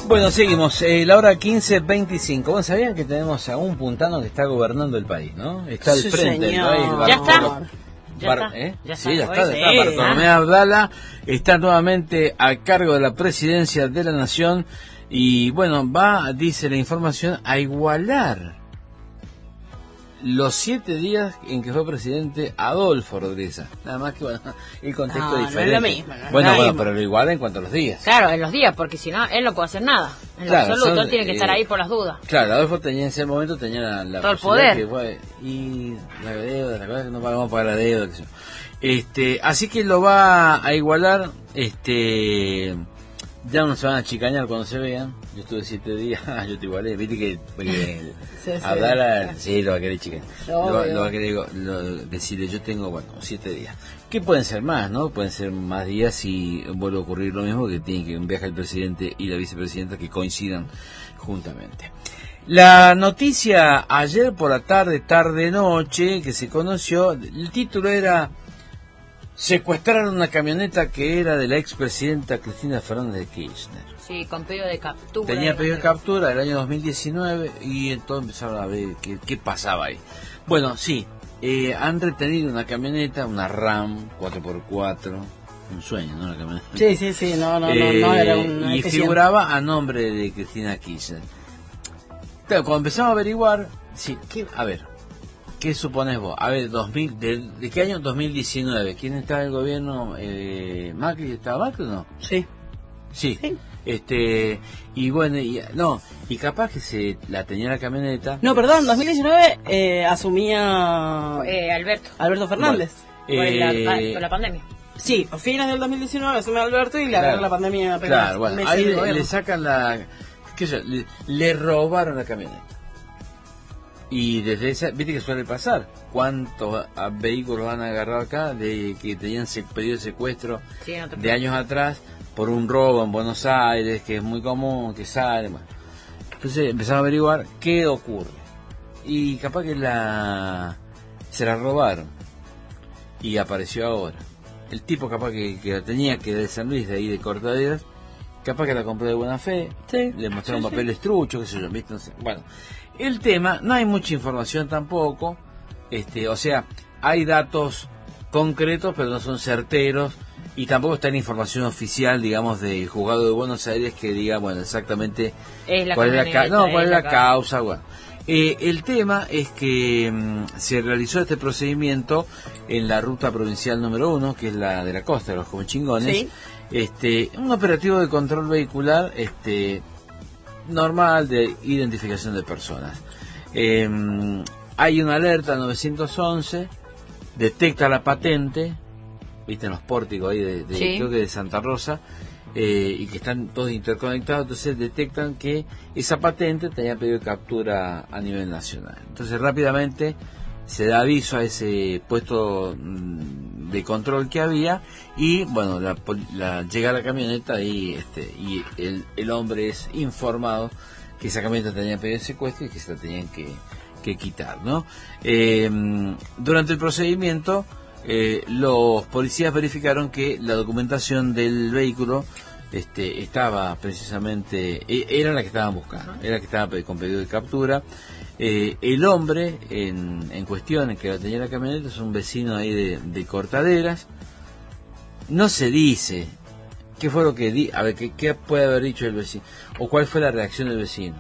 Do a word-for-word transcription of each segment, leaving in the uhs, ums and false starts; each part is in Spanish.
Bueno, seguimos, eh, la hora quince veinticinco. Bueno, ¿sabían que tenemos a un puntano que está gobernando el país, no? Está al Sí, frente señor. del país. ¿Ya está? Bar- ¿Ya Bar- está? ¿eh? ¿Ya Sí, está? ya está, ya Sí, está. Bartolomé ah. Abdala está nuevamente a cargo de la presidencia de la nación y, bueno, va, dice la información, a igualar los siete días en que fue presidente Adolfo Rodríguez. Nada más que, bueno, el contexto No, no es es lo diferente. mismo, no es bueno, lo bueno, mismo. pero lo iguala en cuanto a los días. Claro, en los días, porque si no, él no puede hacer nada. En Claro, lo absoluto, son, él tiene que estar eh, ahí por las dudas. Claro, Adolfo tenía en ese momento tenía la, la Todo el posibilidad poder. que, bueno, y la deuda, la cosa que no vamos a pagar la deuda, qué sé yo. Este, así que lo va a igualar, este, ya no se van a chicañar cuando se vean. Yo estuve siete días, yo te igualé, viste que, que Sí, sí. hablar, sí, lo va a querer chicañar, lo, Obvio. lo va a querer lo- decirle, yo tengo, bueno, siete días. Que pueden ser más, ¿no? Pueden ser más días si vuelve a ocurrir lo mismo, que tiene que viajar el presidente y la vicepresidenta que coincidan juntamente. La noticia ayer por la tarde, tarde-noche, que se conoció, el título era: secuestraron una camioneta que era de la expresidenta Cristina Fernández de Kirchner. Sí, con pedido de captura. Tenía pedido de captura del año dos mil diecinueve y entonces empezaron a ver qué, qué pasaba ahí. Bueno, sí, eh, han retenido una camioneta, una RAM cuatro por cuatro, un sueño, ¿no? Una camioneta. Sí, sí, sí, no, no, no, Eh, no era una y excepción. figuraba a nombre de Cristina Kirchner. Claro, cuando empezamos a averiguar, sí, ¿qué? A ver, ¿qué supones vos? A ver, dos mil, de, ¿de qué año? dos mil diecinueve. ¿Quién está en el gobierno? Eh, ¿Macri? ¿Estaba Macri o no? Sí. Sí. Sí. Este, y bueno, y, no, y capaz que se la tenía la camioneta. No, perdón, dos mil diecinueve eh, asumía Eh, Alberto, Alberto Fernández. por, la, Eh, por la pandemia. Sí, a fines del dos mil diecinueve asume Alberto y le Claro. agarra la pandemia. apenas Claro, bueno, meses ahí de le, gobierno. le sacan la, qué sé yo, le, le robaron la camioneta. Y desde esa, viste que suele pasar, ¿cuántos ah, vehículos han agarrado acá de que tenían se- pedido de secuestro Sí, no te de años atrás por un robo en Buenos Aires, que es muy común, que sale, bueno. Entonces empezamos a averiguar qué ocurre. Y capaz que la se la robaron y apareció ahora. El tipo capaz que, que la tenía, que era de San Luis, de ahí de Cortaderas, capaz que la compró de buena fe, Sí. le mostraron Sí, sí. papeles truchos, qué sé yo, ¿viste? No sé. Bueno, el tema, no hay mucha información tampoco, este, o sea, hay datos concretos, pero no son certeros, y tampoco está en información oficial, digamos, del juzgado de Buenos Aires que diga, bueno, exactamente Es la cuál es la, ca- camioneta, no, cuál es es la la ca- causa, bueno. Eh, el tema es que mm, se realizó este procedimiento en la ruta provincial número uno, que es la de la costa de los Comechingones. Sí. Este, un operativo de control vehicular, este, normal de identificación de personas. Eh, hay una alerta nueve once, detecta la patente, viste en los pórticos ahí de, de- Sí. creo que de Santa Rosa, eh, y que están todos interconectados, entonces detectan que esa patente tenía pedido de captura a nivel nacional. Entonces rápidamente se da aviso a ese puesto mm, de control que había y bueno, la, pol- la- llega la camioneta y este y el, el hombre es informado que esa camioneta tenía pedido de secuestro y que se la tenían que, que quitar, ¿no? Eh, durante el procedimiento eh, los policías verificaron que la documentación del vehículo este, estaba precisamente, e- era la que estaban buscando, era la que estaba pe- con pedido de captura. Eh, el hombre en, en cuestión, en que la tenía la camioneta, es un vecino ahí de, de Cortaderas. No se dice qué fue lo que di, a ver, qué, qué puede haber dicho el vecino, o cuál fue la reacción del vecino.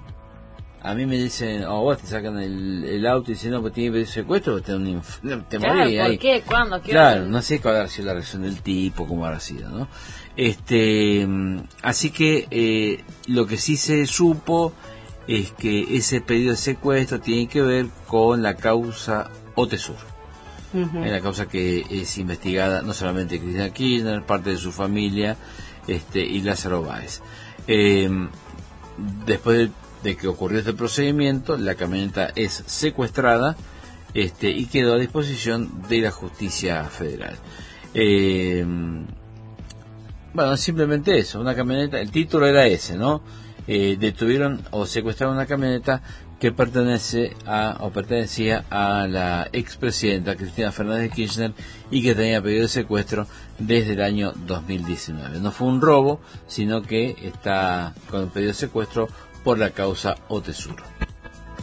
A mí me dicen, oh, vos te sacan el, el auto y dicen, no, pues tiene pedido de secuestro, te, un inf- te Claro, morís ¿por ahí. qué? ¿Cuándo? ¿Qué Claro, hora? no sé cuál habrá sido la reacción del tipo, cómo habrá sido, ¿no? Este, mm, así que eh, lo que sí se supo es que ese pedido de secuestro tiene que ver con la causa Otesur. Ujú. Es la causa que es investigada no solamente Cristina Kirchner, parte de su familia, este, y Lázaro Báez. Eh, después de, de que ocurrió este procedimiento, la camioneta es secuestrada este, y quedó a disposición de la justicia federal. Eh, bueno, simplemente eso, una camioneta, el título era ese, ¿no? Eh, detuvieron o secuestraron una camioneta que pertenece a o pertenecía a la expresidenta Cristina Fernández de Kirchner y que tenía pedido de secuestro desde el año dos mil diecinueve. No fue un robo, sino que está con pedido de secuestro por la causa Otesur.